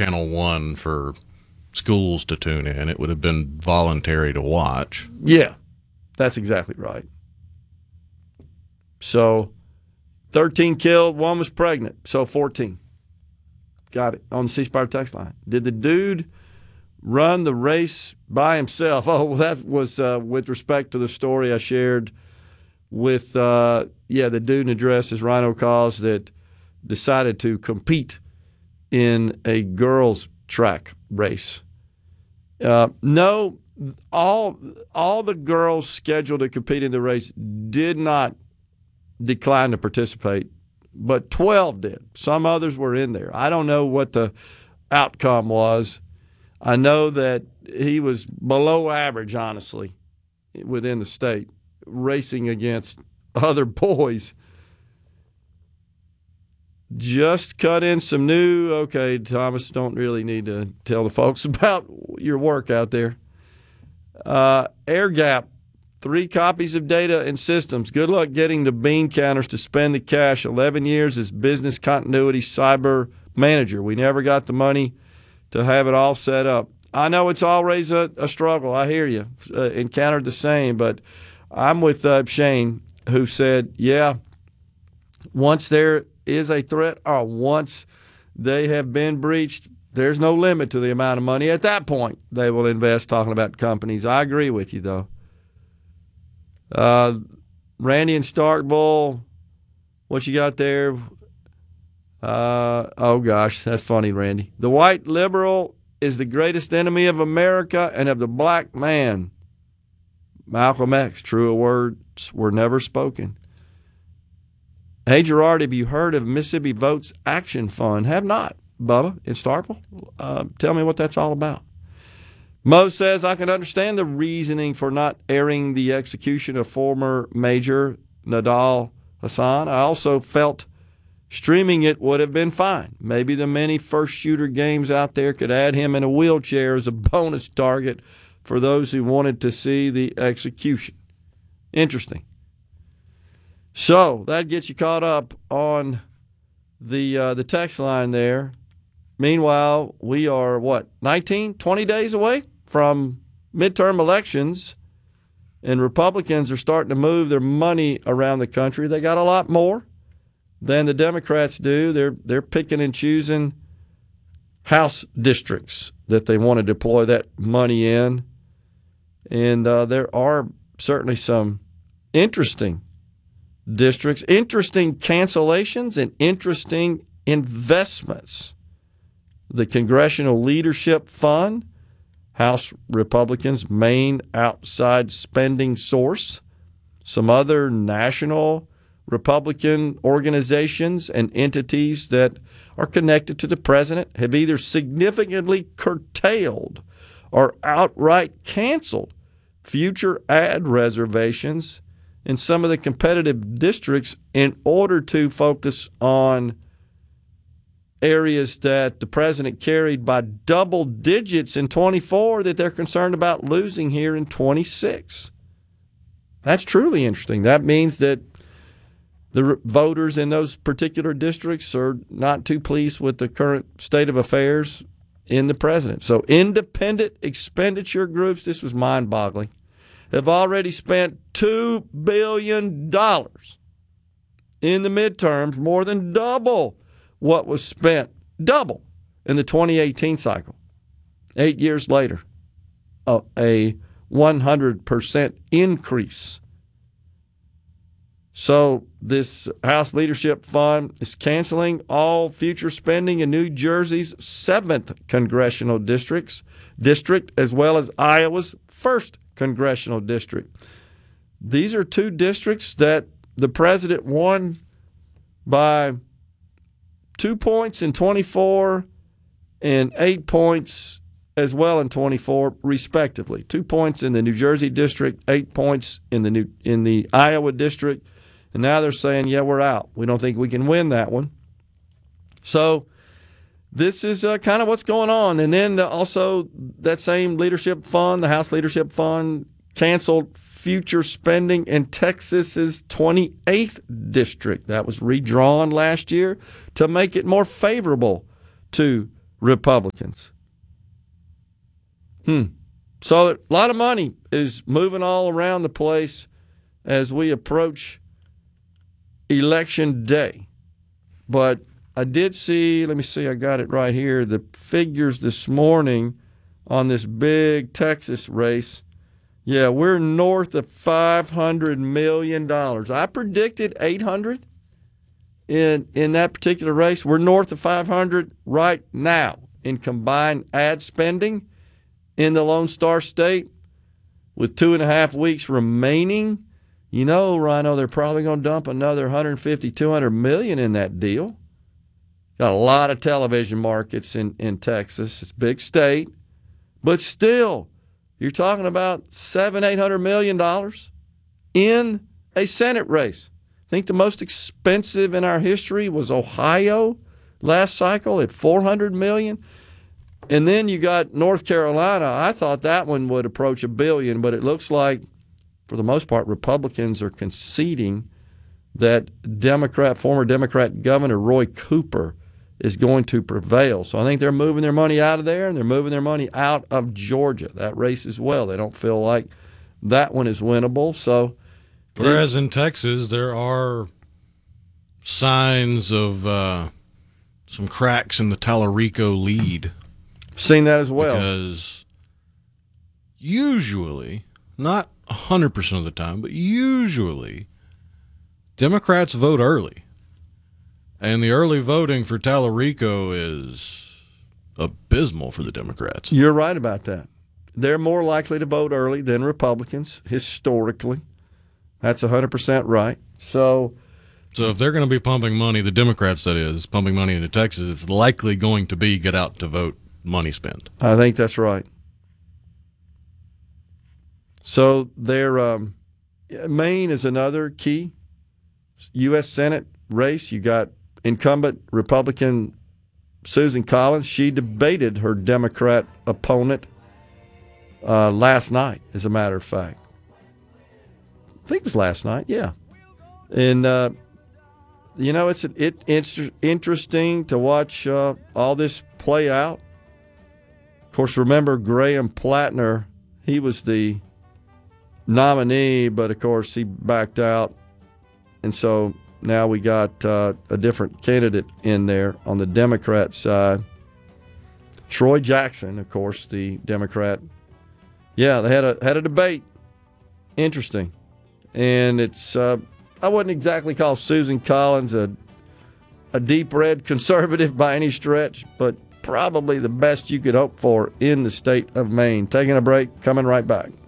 Channel 1 for schools to tune in. It would have been voluntary to watch. Yeah, that's exactly right. So 13 killed, one was pregnant, so 14. Got it on the C Spire text line. Did the dude run the race by himself? Oh, well, that was with respect to the story I shared with, the dude in the dress is Rhino Cause that decided to compete in a girls' track race. No, all the girls scheduled to compete in the race did not decline to participate, but 12 did. Some others were in there. I don't know what the outcome was. I know that he was below average, honestly, within the state, racing against other boys. Just cut in some new, okay, Thomas, don't really need to tell the folks about your work out there. Air Gap, 3 copies of data and systems. Good luck getting the bean counters to spend the cash. 11 years as business continuity cyber manager. We never got the money to have it all set up. I know it's always a struggle. I hear you. Encountered the same, but I'm with Shane, who said, yeah, once there is a threat or once they have been breached, there's no limit to the amount of money. At that point, they will invest, talking about companies. I agree with you, though. Randy in Starkville, what you got there? Oh, gosh, that's funny, Randy. The white liberal is the greatest enemy of America and of the black man. Malcolm X, truer words were never spoken. Hey, Gerard, have you heard of Mississippi Votes Action Fund? Have not, Bubba, in Starkville. Tell me what that's all about. Mo says, I can understand the reasoning for not airing the execution of former Major Nadal Hassan. I also felt streaming it would have been fine. Maybe the many first shooter games out there could add him in a wheelchair as a bonus target for those who wanted to see the execution. Interesting. So that gets you caught up on the text line there. Meanwhile, we are, 19, 20 days away from midterm elections, and Republicans are starting to move their money around the country. They got a lot more than the Democrats do. They're picking and choosing House districts that they want to deploy that money in. And there are certainly some interesting districts, interesting cancellations, and interesting investments. The Congressional Leadership Fund, House Republicans' main outside spending source. Some other national Republican organizations and entities that are connected to the president have either significantly curtailed or outright canceled future ad reservations in some of the competitive districts in order to focus on areas that the president carried by double digits in 24 that they're concerned about losing here in 26. That's truly interesting. That means that the voters in those particular districts are not too pleased with the current state of affairs in the president. So independent expenditure groups, this was mind-boggling, have already spent $2 billion in the midterms, more than double what was spent, double, in the 2018 cycle. 8 years later, a 100% increase. So this House Leadership Fund is canceling all future spending in New Jersey's 7th congressional district, as well as Iowa's 1st congressional district. These are 2 districts that the president won by 2 points in 24 and 8 points as well in 24, respectively. 2 points in the New Jersey district, 8 points in the Iowa district. And now they're saying, yeah, we're out. We don't think we can win that one. So this is kind of what's going on. And then also that same leadership fund, the House Leadership Fund, canceled future spending in Texas's 28th district. That was redrawn last year to make it more favorable to Republicans. So a lot of money is moving all around the place as we approach Election Day. But I did see, let me see, I got it right here, the figures this morning on this big Texas race. Yeah, we're north of $500 million. I predicted 800 in that particular race. We're north of 500 right now in combined ad spending in the Lone Star State with 2.5 weeks remaining. You know, Rhino, they're probably going to dump another 150, 200 million in that deal. Got a lot of television markets in Texas. It's a big state. But still, you're talking about $700-800 million in a Senate race. I think the most expensive in our history was Ohio last cycle at $400 million. And then you got North Carolina. I thought that one would approach $1 billion, but it looks like, for the most part, Republicans are conceding that former Democrat Governor Roy Cooper is going to prevail. So I think they're moving their money out of there, and they're moving their money out of Georgia, that race as well. They don't feel like that one is winnable. So, whereas in Texas, there are signs of some cracks in the Tallarico lead. Seen that as well. Because usually, not 100% of the time, but usually, Democrats vote early. And the early voting for Tallarico is abysmal for the Democrats. You're right about that. They're more likely to vote early than Republicans, historically. That's 100% right. So if they're going to be pumping money, the Democrats, that is, pumping money into Texas, it's likely going to be get out to vote money spent. I think that's right. So Maine is another key U.S. Senate race. You got incumbent Republican Susan Collins. She debated her Democrat opponent last night, as a matter of fact. I think it was last night, yeah. And, it's interesting to watch all this play out. Of course, remember Graham Plattner, he was the nominee, but, of course, he backed out. And so now we got a different candidate in there on the Democrat side. Troy Jackson, of course, the Democrat. Yeah, they had a debate. Interesting. And it's I wouldn't exactly call Susan Collins a deep red conservative by any stretch, but probably the best you could hope for in the state of Maine. Taking a break, coming right back.